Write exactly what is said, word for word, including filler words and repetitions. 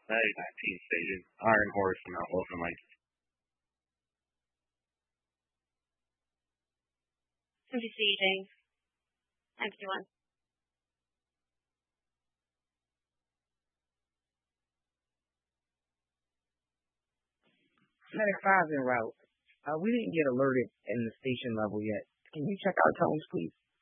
ninety-nineteen station, Iron Horse, Mount Wilson Lake. Investigating. Empty one. Medic five's en route. Uh, we didn't get alerted in the station level yet. Can you check our tones, please?